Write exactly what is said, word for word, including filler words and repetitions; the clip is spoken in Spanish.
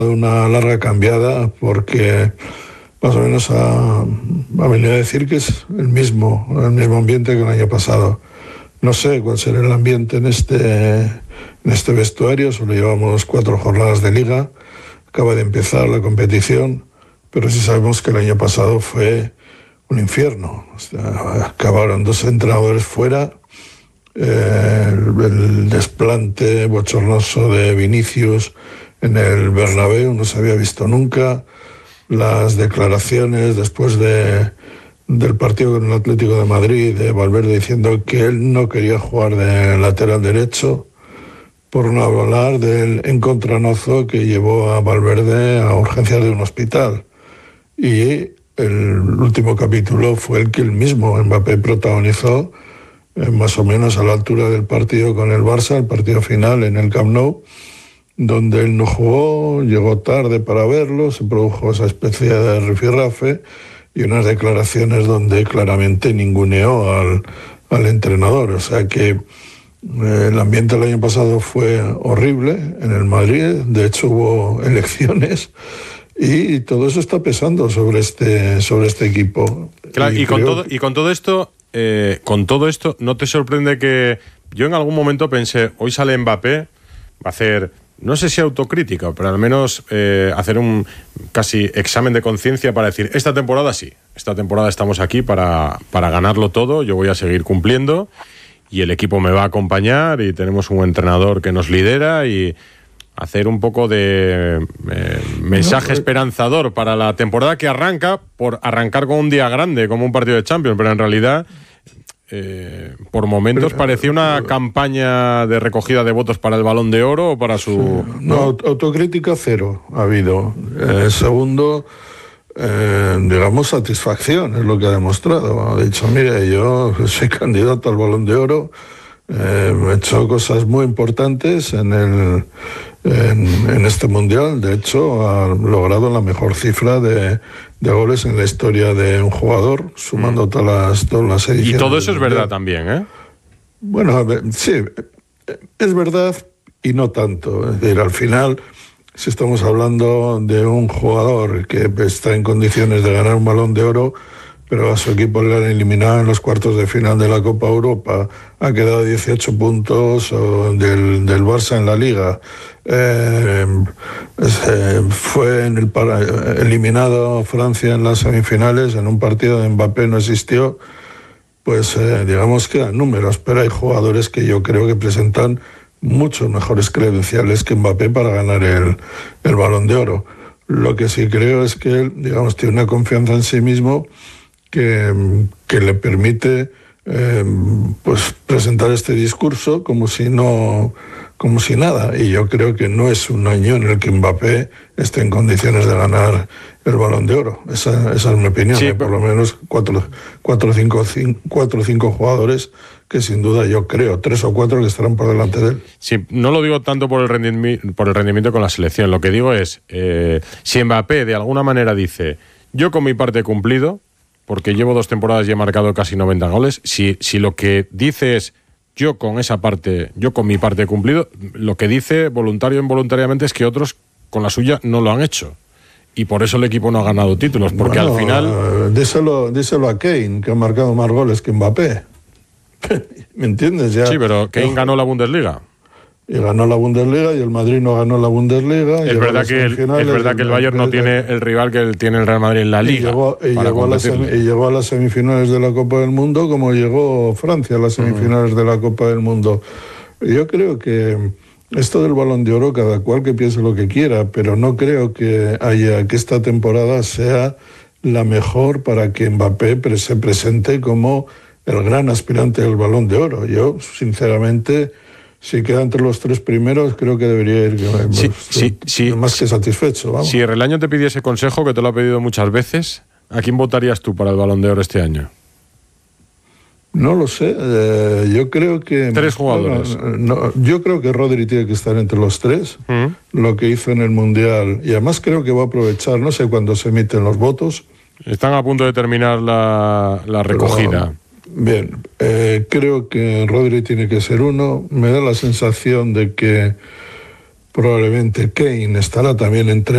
una larga cambiada porque más o menos ha, ha venido a decir que es el mismo, el mismo ambiente que el año pasado. No sé cuál será el ambiente en este, en este vestuario, solo llevamos cuatro jornadas de liga, acaba de empezar la competición, pero sí sabemos que el año pasado fue un infierno. O sea, acabaron dos entrenadores fuera, eh, el, el desplante bochornoso de Vinicius en el Bernabéu no se había visto nunca, las declaraciones después de, del partido con el Atlético de Madrid de Valverde diciendo que él no quería jugar de lateral derecho, por no hablar del encontronazo que llevó a Valverde a urgencias de un hospital. Y el último capítulo fue el que él mismo, Mbappé, protagonizó, eh, más o menos a la altura del partido con el Barça, el partido final en el Camp Nou, donde él no jugó, llegó tarde para verlo, se produjo esa especie de rifirrafe y unas declaraciones donde claramente ninguneó al, al entrenador. O sea que eh, el ambiente el año pasado fue horrible en el Madrid, de hecho hubo elecciones y todo eso está pesando sobre este, sobre este equipo. Claro, y, y, con todo, y con todo esto, eh, con todo esto, ¿no te sorprende que yo en algún momento pensé, hoy sale Mbappé, va a hacer, no sé si autocrítica, pero al menos eh, hacer un casi examen de conciencia para decir, esta temporada sí, esta temporada estamos aquí para, para ganarlo todo, yo voy a seguir cumpliendo y el equipo me va a acompañar y tenemos un entrenador que nos lidera y hacer un poco de eh, mensaje no, esperanzador para la temporada que arranca, por arrancar con un día grande, como un partido de Champions, pero en realidad eh, por momentos parecía una campaña de recogida de votos para el Balón de Oro o para su... Sí, no, autocrítica cero ha habido. Eh, segundo, eh, digamos, satisfacción es lo que ha demostrado. Ha dicho, mire, yo soy candidato al Balón de Oro, eh, he hecho cosas muy importantes en el... En, en este mundial, de hecho, ha logrado la mejor cifra de, de goles en la historia de un jugador, sumando mm. todas, las, todas las ediciones. Y todo eso es verdad también, ¿eh? Bueno, a ver, sí, es verdad y no tanto. Es decir, al final, si estamos hablando de un jugador que está en condiciones de ganar un Balón de Oro, pero a su equipo le han eliminado en los cuartos de final de la Copa Europa, ha quedado dieciocho puntos del, del Barça en la Liga, eh, eh, fue en el para, eliminado Francia en las semifinales, en un partido de Mbappé no existió, pues eh, digamos que eran números, pero hay jugadores que yo creo que presentan muchos mejores credenciales que Mbappé para ganar el, el Balón de Oro. Lo que sí creo es que él, digamos, tiene una confianza en sí mismo Que, que le permite eh, pues presentar este discurso como si no como si nada, y yo creo que no es un año en el que Mbappé esté en condiciones de ganar el Balón de Oro. Esa, esa es mi opinión. Sí, Hay por lo menos cuatro cuatro cinco cinco cuatro cinco jugadores que sin duda yo creo tres o cuatro que estarán por delante de él. Sí, no lo digo tanto por el rendimiento por el rendimiento con la selección. Lo que digo es eh, si Mbappé de alguna manera dice, yo con mi parte he cumplido, porque llevo dos temporadas y he marcado casi noventa goles, si, si lo que dice es yo con esa parte, yo con mi parte he cumplido, lo que dice voluntario o involuntariamente es que otros con la suya no lo han hecho. Y por eso el equipo no ha ganado títulos, porque bueno, al final... Uh, díselo, díselo a Kane, que ha marcado más goles que Mbappé. ¿Me entiendes? Ya, sí, pero Kane ganó la Bundesliga. Y ganó la Bundesliga y el Madrid no ganó la Bundesliga. Es verdad que el, es verdad que el Bayern no tiene el rival que tiene el Real Madrid en la Liga. Y llegó, y, llegó a las, y llegó a las semifinales de la Copa del Mundo como llegó Francia a las semifinales uh-huh. de la Copa del Mundo. Yo creo que esto del Balón de Oro, cada cual que piense lo que quiera, pero no creo que haya que esta temporada sea la mejor para que Mbappé pre- se presente como el gran aspirante del Balón de Oro. Yo, sinceramente... Si queda entre los tres primeros, creo que debería ir sí, pues, sí, sí, más que satisfecho. Vamos. Si Relaño te pidiese consejo, que te lo ha pedido muchas veces, ¿a quién votarías tú para el Balón de Oro este año? No lo sé. Eh, yo creo que... Tres jugadores. No, no, yo creo que Rodri tiene que estar entre los tres. Uh-huh. Lo que hizo en el Mundial. Y además creo que va a aprovechar, no sé cuándo se emiten los votos. Están a punto de terminar la, la recogida. Pero, bien, eh, creo que Rodri tiene que ser uno. Me da la sensación de que probablemente Kane estará también entre